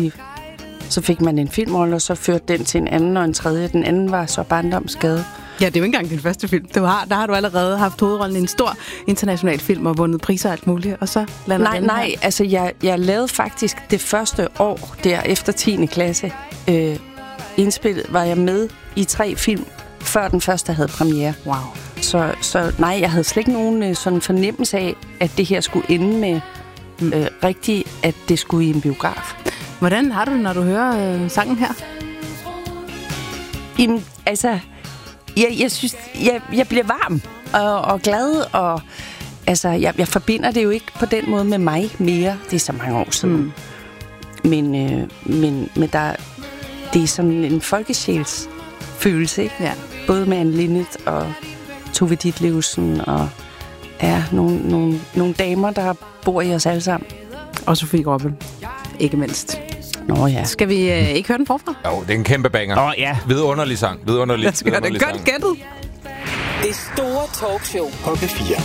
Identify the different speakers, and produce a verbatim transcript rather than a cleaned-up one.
Speaker 1: pludselig så fik man en filmrolle, og så førte den til en anden og en tredje. Den anden var så Barndomsgade.
Speaker 2: Ja, det er jo ikke engang din første film. Du har, der har du allerede haft hovedrollen i en stor international film og vundet priser og alt muligt, og så lander
Speaker 1: Nej,
Speaker 2: den
Speaker 1: nej,
Speaker 2: her.
Speaker 1: altså jeg, jeg lavede faktisk det første år der efter tiende klasse. Øh, indspillet var jeg med i tre film, før den første havde premiere.
Speaker 2: Wow.
Speaker 1: Så, så nej, jeg havde slet ikke nogen øh, sådan fornemmelse af, at det her skulle ende med mm. øh, rigtigt, at det skulle i en biograf.
Speaker 2: Hvordan har du det, når du hører øh, sangen her?
Speaker 1: Jamen, altså, jeg, jeg synes, jeg, jeg bliver varm og, og glad, og altså, jeg, jeg forbinder det jo ikke på den måde med mig mere. Det er så mange år siden. Mm. Men, øh, men, men der, det er sådan en folkesjælsfølelse, ikke?
Speaker 2: Ja.
Speaker 1: Både med Anne Linnet og Tove Ditlevsen og ja, nogle, nogle, nogle damer, der bor i os alle sammen.
Speaker 2: Og Sofie Gråbøl, ikke mindst.
Speaker 1: Nå ja.
Speaker 2: Skal vi øh, ikke høre den forfra?
Speaker 3: Jo, det er en kæmpe banger.
Speaker 4: Åh, ja.
Speaker 3: Vidunderlig sang. Vidunderlig,
Speaker 2: Lad os gøre det.
Speaker 3: vidunderlig
Speaker 2: Godt
Speaker 3: sang.
Speaker 2: gættet.
Speaker 5: Det store talkshow
Speaker 6: på P fire.